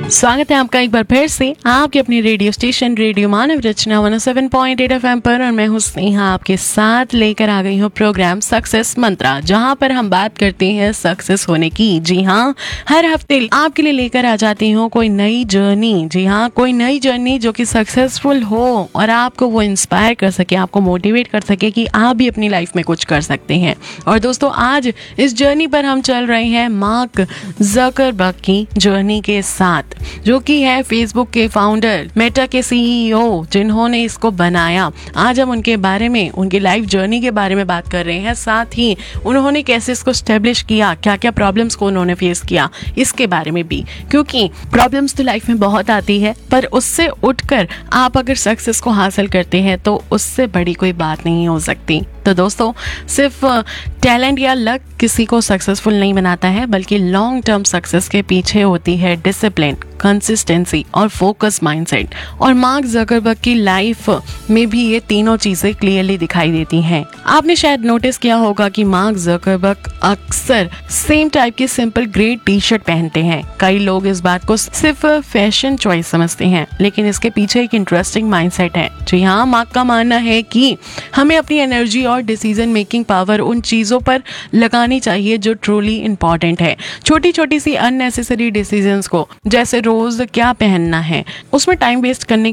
स्वागत है आपका एक बार फिर से आपके अपने रेडियो स्टेशन रेडियो मानव रचना 107.8 FM पर। और मैं हूँ स्नेहा, आपके साथ लेकर आ गई हूँ प्रोग्राम सक्सेस मंत्रा, जहाँ पर हम बात करते हैं सक्सेस होने की। जी हाँ, हर हफ्ते आपके लिए लेकर आ जाती हूँ कोई नई जर्नी। जी हाँ, कोई नई जर्नी जो कि सक्सेसफुल हो और आपको वो इंस्पायर कर सके, आपको मोटिवेट कर सके कि आप भी अपनी लाइफ में कुछ कर सकते हैं। और दोस्तों, आज इस जर्नी पर हम चल रहे हैं मार्क ज़करबर्ग की जर्नी के साथ, जो कि है फेसबुक के फाउंडर, मेटा के सीईओ, जिन्होंने इसको बनाया। आज हम उनके बारे में, उनकी लाइफ जर्नी के बारे में बात कर रहे हैं, साथ ही उन्होंने कैसे इसको स्टेब्लिश किया, क्या क्या प्रॉब्लम्स को उन्होंने फेस किया, इसके बारे में भी। क्योंकि प्रॉब्लम्स तो लाइफ में बहुत आती है, पर उससे उठकर आप अगर सक्सेस को हासिल करते हैं तो उससे बड़ी कोई बात नहीं हो सकती। तो दोस्तों, सिर्फ टैलेंट या लक किसी को सक्सेसफुल नहीं बनाता है, बल्कि लॉन्ग टर्म सक्सेस के पीछे होती है डिसिप्लिन, कंसिस्टेंसी और फोकस माइंडसेट। और मार्क ज़करबर्ग की लाइफ में भी ये तीनों चीजें क्लियरली दिखाई देती हैं। आपने शायद नोटिस किया होगा कि मार्क ज़करबर्ग अक्सर सेम टाइप की सिंपल ग्रे टी शर्ट पहनते हैं। कई लोग इस बात को सिर्फ फैशन चॉइस समझते हैं, लेकिन इसके पीछे एक इंटरेस्टिंग माइंडसेट है। जी हाँ, मार्क का मानना है कि हमें अपनी एनर्जी और डिसीजन मेकिंग पावर उन चीजों पर लगानी चाहिए जो ट्रूली इंपॉर्टेंट है। छोटी छोटी सी अननेसेसरी डिसीजंस को, जैसे रोज क्या पहनना है, उसमें टाइम वेस्ट करने